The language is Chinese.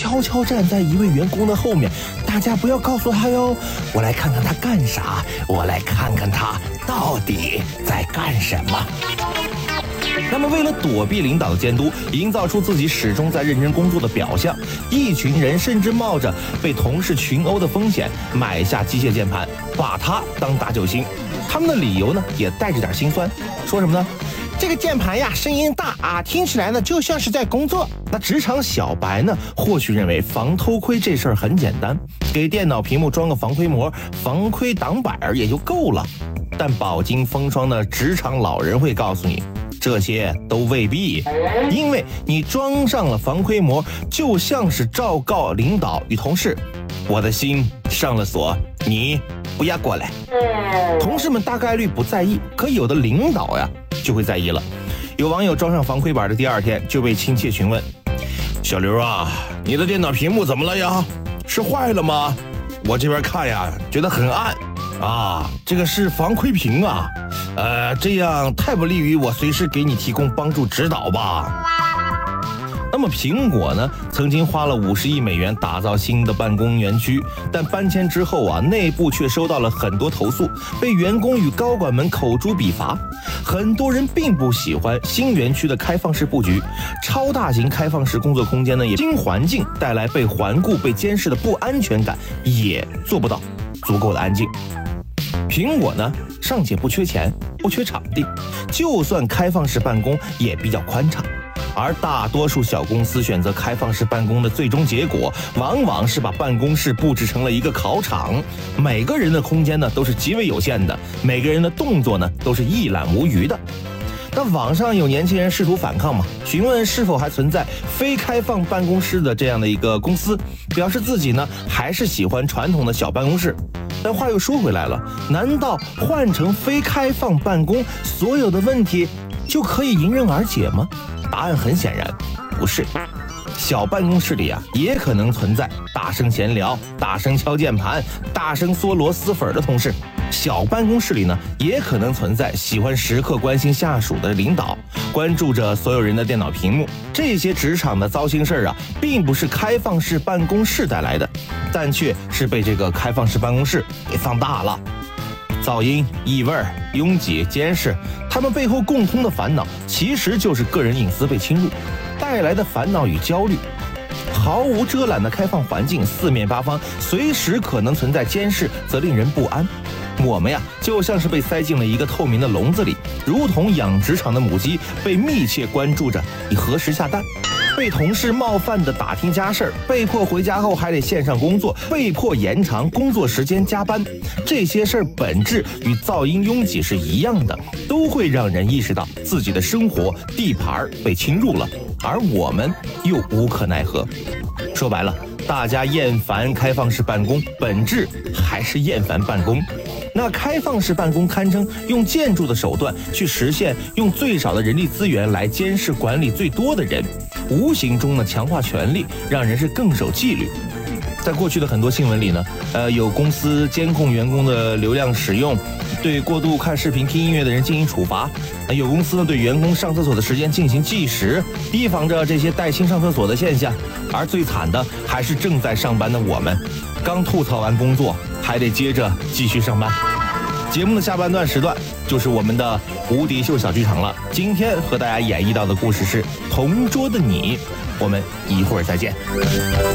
悄悄站在一位员工的后面，大家不要告诉他哟。我来看看他干啥，我来看看他到底在干什么。那么为了躲避领导的监督，营造出自己始终在认真工作的表象，一群人甚至冒着被同事群殴的风险买下机械键盘，把它当大救星。他们的理由呢也带着点心酸，说什么呢？这个键盘呀声音大啊，听起来呢就像是在工作。那职场小白呢或许认为防偷窥这事儿很简单，给电脑屏幕装个防窥膜、防窥挡板也就够了。但饱经风霜的职场老人会告诉你，这些都未必，因为你装上了防窥膜，就像是昭告领导与同事，我的心上了锁，你不要过来。同事们大概率不在意，可有的领导呀就会在意了。有网友装上防窥板的第二天就被亲切询问，小刘啊，你的电脑屏幕怎么了呀？是坏了吗？我这边看呀觉得很暗啊，这个是防窥屏啊，这样太不利于我随时给你提供帮助指导吧。那么苹果呢，曾经花了50亿美元打造新的办公园区，但搬迁之后啊，内部却收到了很多投诉，被员工与高管们口诛笔伐。很多人并不喜欢新园区的开放式布局，超大型开放式工作空间呢，也新环境带来被环顾、被监视的不安全感，也做不到足够的安静。苹果呢，尚且不缺钱，不缺场地，就算开放式办公也比较宽敞。而大多数小公司选择开放式办公的最终结果，往往是把办公室布置成了一个考场，每个人的空间呢都是极为有限的，每个人的动作呢都是一览无余的。那网上有年轻人试图反抗嘛，询问是否还存在非开放办公室的这样的一个公司，表示自己呢还是喜欢传统的小办公室。但话又说回来了，难道换成非开放办公，所有的问题就可以迎刃而解吗？答案很显然，不是。小办公室里啊，也可能存在大声闲聊、大声敲键盘、大声嗦螺蛳粉的同事。小办公室里呢，也可能存在喜欢时刻关心下属的领导，关注着所有人的电脑屏幕。这些职场的糟心事儿啊，并不是开放式办公室带来的，但却是被这个开放式办公室给放大了。噪音、异味、拥挤、监视，他们背后共通的烦恼，其实就是个人隐私被侵入带来的烦恼与焦虑。毫无遮拦的开放环境，四面八方随时可能存在监视，则令人不安。我们呀，就像是被塞进了一个透明的笼子里，如同养殖场的母鸡被密切关注着你何时下蛋。被同事冒犯的打听家事儿，被迫回家后还得线上工作，被迫延长工作时间加班，这些事儿本质与噪音拥挤是一样的，都会让人意识到自己的生活地盘被侵入了，而我们又无可奈何。说白了，大家厌烦开放式办公，本质还是厌烦办公。那开放式办公堪称用建筑的手段去实现用最少的人力资源来监视管理最多的人，无形中呢强化权力，让人是更守纪律。在过去的很多新闻里呢，有公司监控员工的流量使用，对过度看视频听音乐的人进行处罚，有公司呢对员工上厕所的时间进行计时，提防着这些带薪上厕所的现象。而最惨的还是正在上班的我们，刚吐槽完工作，还得接着继续上班。节目的下半段时段就是我们的无敌秀小剧场了。今天和大家演绎到的故事是《同桌的你》，我们一会儿再见。